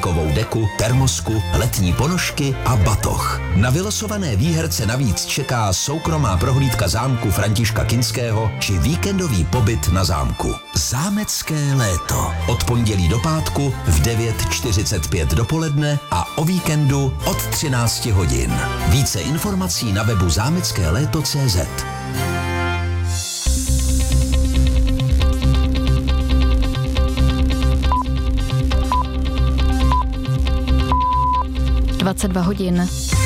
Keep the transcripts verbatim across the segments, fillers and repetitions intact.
kovou deku, termosku, letní ponožky a batoh. Na vylosované výherce navíc čeká soukromá prohlídka zámku Františka Kinského či víkendový pobyt na zámku. Zámecké léto. Od pondělí do pátku v devět čtyřicet pět dopoledne a o víkendu od třináct hodin. Více informací na webu zámecké léto tečka cé zet. dvacet dva hodin.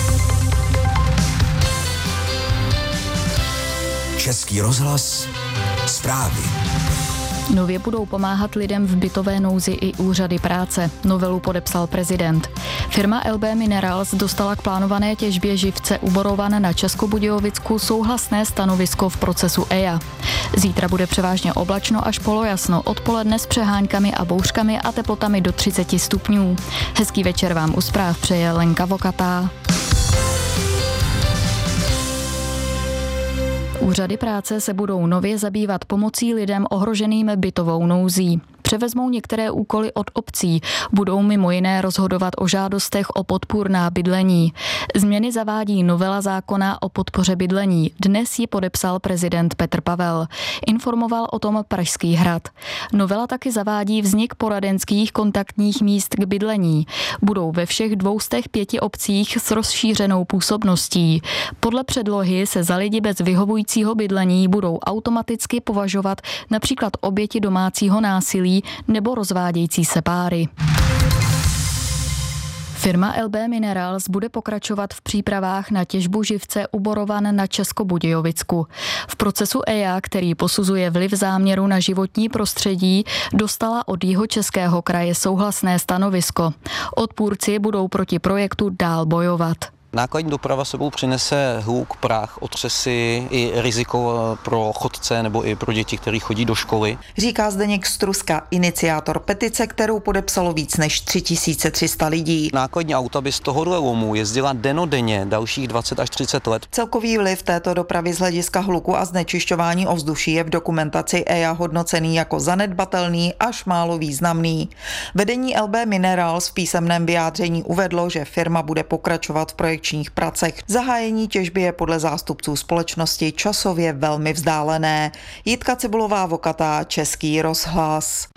Český rozhlas, zprávy. Nově budou pomáhat lidem v bytové nouzi i úřady práce. Novelu podepsal prezident. Firma el bé Minerals dostala k plánované těžbě živce u Borovan na Českobudějovicku souhlasné stanovisko v procesu E I A. Zítra bude převážně oblačno až polojasno, odpoledne s přeháňkami a bouřkami a teplotami do třicet stupňů. Hezký večer vám u zpráv přeje Lenka Vokatá. Úřady práce se budou nově zabývat pomocí lidem ohroženým bytovou nouzí. Převezmou některé úkoly od obcí, budou mimo jiné rozhodovat o žádostech o podpůrná bydlení. Změny zavádí novela zákona o podpoře bydlení. Dnes ji podepsal prezident Petr Pavel. Informoval o tom Pražský hrad. Novela taky zavádí vznik poradenských kontaktních míst k bydlení. Budou ve všech dvou stech pěti obcích s rozšířenou působností. Podle předlohy se za lidi bez vyhovujícího bydlení budou automaticky považovat například oběti domácího násilí nebo rozvádějící se páry. Firma el bé Minerals bude pokračovat v přípravách na těžbu živce u Borovan na Českobudějovicku. V procesu E I A, který posuzuje vliv záměru na životní prostředí, dostala od Jihočeského kraje souhlasné stanovisko. Odpůrci budou proti projektu dál bojovat. Nákladní doprava sebou přinese hluk, prach, otřesy i riziko pro chodce nebo i pro děti, kteří chodí do školy. Říká Zdeněk Struska, iniciátor petice, kterou podepsalo víc než tři tisíce tři sta lidí. Nákladní auta by z tohohle lomu jezdila dennodenně dalších dvacet až třicet let. Celkový vliv této dopravy z hlediska hluku a znečišťování ovzduší je v dokumentaci E I A hodnocený jako zanedbatelný až málo významný. Vedení el bé Minerals v písemném vyjádření uvedlo, že firma bude pokračovat v projektu pracech. Zahájení těžby je podle zástupců společnosti časově velmi vzdálené. Jitka Cibulová Vokatá, Český rozhlas.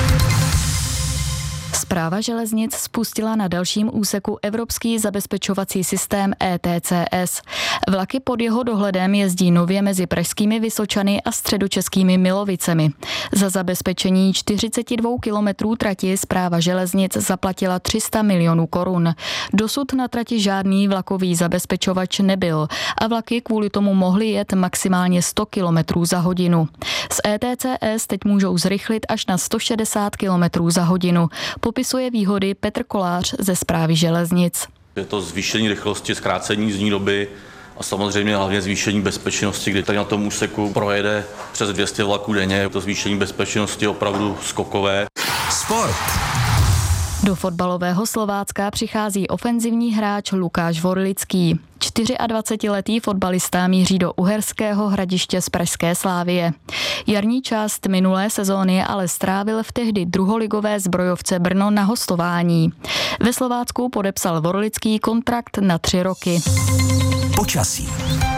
Správa železnic spustila na dalším úseku evropský zabezpečovací systém E T C S. Vlaky pod jeho dohledem jezdí nově mezi pražskými Vysočany a středočeskými Milovicemi. Za zabezpečení čtyřicet dva kilometrů trati správa železnic zaplatila tři sta milionů korun. Dosud na trati žádný vlakový zabezpečovač nebyl a vlaky kvůli tomu mohly jet maximálně sto kilometrů za hodinu. Z E T C S teď můžou zrychlit až na sto šedesát kilometrů za hodinu. Popisuje výhody Petr Kolář ze Správy železnic. Je to zvýšení rychlosti, zkrácení jízdní doby a samozřejmě hlavně zvýšení bezpečnosti, kdy tady na tom úseku projede přes dvě stě vlaků denně. To zvýšení bezpečnosti je opravdu skokové. Sport. Do fotbalového Slovácka přichází ofenzivní hráč Lukáš Vorlický. dvacetičtyřletý fotbalista míří do Uherského Hradiště z pražské Slávie. Jarní část minulé sezóny ale strávil v tehdy druholigové Zbrojovce Brno na hostování. Ve Slovácku podepsal Vorlický kontrakt na tři roky. Počasí.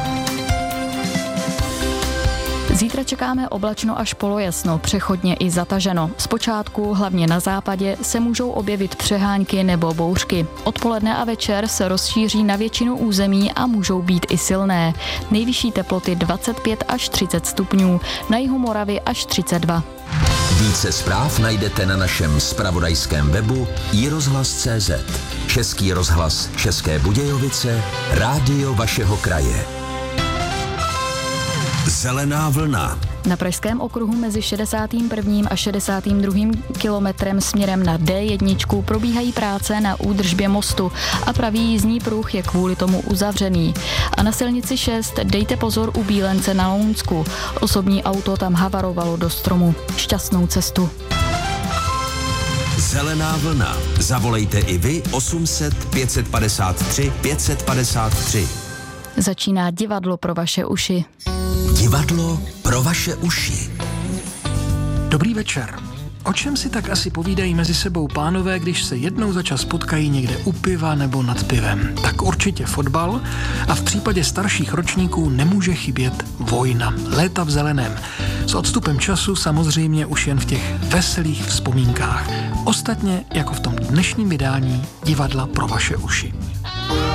Zítra čekáme oblačno až polojasno, přechodně i zataženo. Zpočátku, hlavně na západě, se můžou objevit přehánky nebo bouřky. Odpoledne a večer se rozšíří na většinu území a můžou být i silné. Nejvyšší teploty dvacet pět až třicet stupňů, na jihu Moravy až třicet dva. Více zpráv najdete na našem zpravodajském webu i rozhlas tečka cé zet. Český rozhlas České Budějovice, rádio vašeho kraje. Zelená vlna. Na pražském okruhu mezi šedesátým prvním a šedesátým druhým kilometrem směrem na D jedna probíhají práce na údržbě mostu a pravý jízdní pruh je kvůli tomu uzavřený. A na silnici šest dejte pozor u Bílence na Lounsku. Osobní auto tam havarovalo do stromu. Šťastnou cestu. Zelená vlna. Zavolejte i vy osm set pět padesát tři pět padesát tři. Začíná divadlo pro vaše uši. Divadlo pro vaše uši. Dobrý večer. O čem si tak asi povídají mezi sebou pánové, když se jednou za čas potkají někde u piva nebo nad pivem? Tak určitě fotbal a v případě starších ročníků nemůže chybět vojna. Léta v zeleném. S odstupem času samozřejmě už jen v těch veselých vzpomínkách. Ostatně jako v tom dnešním vydání Divadla pro vaše uši.